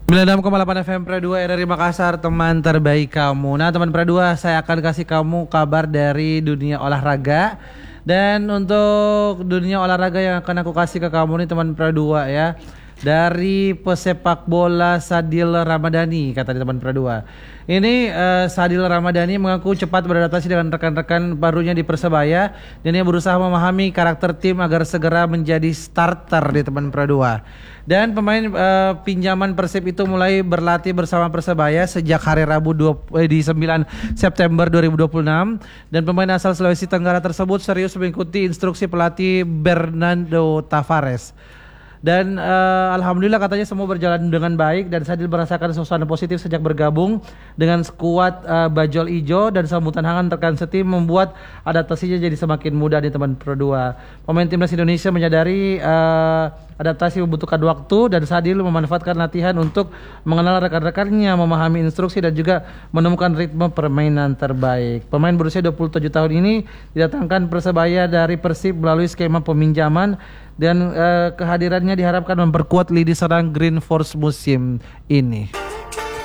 96,8 FM Pro 2 dari Makassar, teman terbaik kamu. Nah, teman Pro 2, saya akan kasih kamu kabar dari dunia olahraga. Dan untuk dunia olahraga yang akan aku kasih ke kamu nih teman Pro 2 ya, dari pesepak bola Sadil Ramadhani, kata teman Pro 2. Ini Sadil Ramadhani mengaku cepat beradaptasi dengan rekan-rekan barunya di Persebaya dan ia berusaha memahami karakter tim agar segera menjadi starter di teman Pro 2. Dan pemain pinjaman Persib itu mulai berlatih bersama Persebaya sejak hari Rabu di 9 September 2026 dan pemain asal Sulawesi Tenggara tersebut serius mengikuti instruksi pelatih Bernardo Tavares. Dan alhamdulillah katanya semua berjalan dengan baik dan Sadil merasakan suasana positif sejak bergabung dengan skuad Bajul Ijo dan sambutan hangat rekan setim membuat adaptasinya jadi semakin mudah di teman Pro 2. Pemain timnas Indonesia menyadari adaptasi membutuhkan waktu dan Sadil memanfaatkan latihan untuk mengenal rekan-rekannya, memahami instruksi dan juga menemukan ritme permainan terbaik. Pemain berusia 27 tahun ini didatangkan Persebaya dari Persib melalui skema peminjaman dan kehadirannya diharapkan memperkuat lini serang Green Force musim ini.